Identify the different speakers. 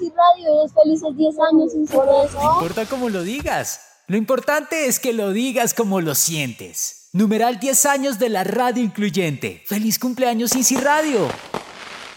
Speaker 1: Easy Radio, es felices 10 años sin por eso.
Speaker 2: No importa cómo lo digas. Lo importante es que lo digas como lo sientes. Numeral 10 años de la radio incluyente. ¡Feliz cumpleaños Easy Radio!